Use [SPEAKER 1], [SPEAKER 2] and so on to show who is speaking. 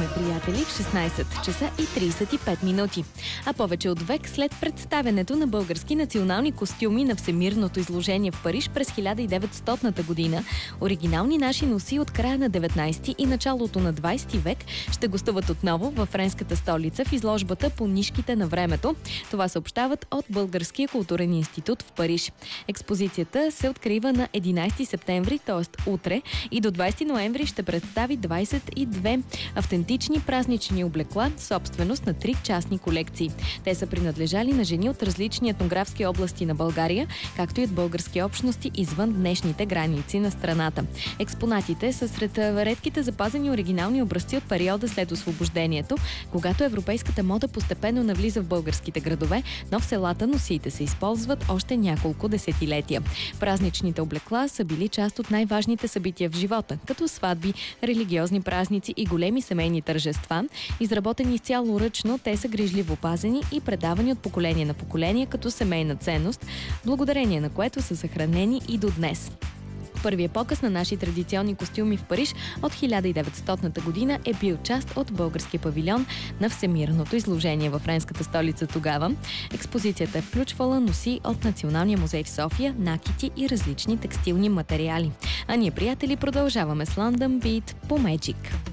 [SPEAKER 1] сме, приятели, в 16 часа и 35 минути. А повече от век след представянето на български национални костюми на Всемирното изложение в Париж през 1900 година, оригинални наши носи от края на 19 и началото на 20 век ще гостуват отново във френската столица в изложбата по нишките на времето. Това съобщават от Българския културен институт в Париж. Експозицията се открива на 11 септември, т.е. утре, и до 20 ноември ще представи 22 автентични празнични облекла, собственост на 3 частни колекции. Те са принадлежали на жени от различни етнографски области на България, както и от български общности извън днешните граници на страната. Експонатите са сред редките запазени оригинални образци от периода след освобождението, когато европейската мода постепенно навлиза в българските градове, но в селата носиите се използват още няколко десетилетия. Празничните облекла са били част от най-важните събития в живота, като сватби, религиозни празници и големи семейни тържества. Изработени изцяло ръчно, те са грижливо пазени и предавани от поколение на поколение като семейна ценност, благодарение на което са съхранени и до днес. Първият показ на наши традиционни костюми в Париж от 1900 година е бил част от българския павилион на Всемирното изложение във френската столица тогава. Експозицията е включвала носи от Националния музей в София, накити и различни текстилни материали. А ние, приятели, продължаваме с London Beat по Magic.